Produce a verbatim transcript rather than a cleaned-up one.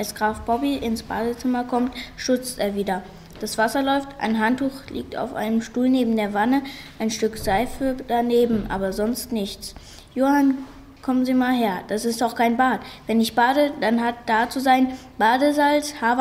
Als Graf Bobby ins Badezimmer kommt, stutzt er wieder. Das Wasser läuft, ein Handtuch liegt auf einem Stuhl neben der Wanne, ein Stück Seife daneben, aber sonst nichts. »Johann, kommen Sie mal her, das ist doch kein Bad. Wenn ich bade, dann hat da zu sein Badesalz, Haarwasser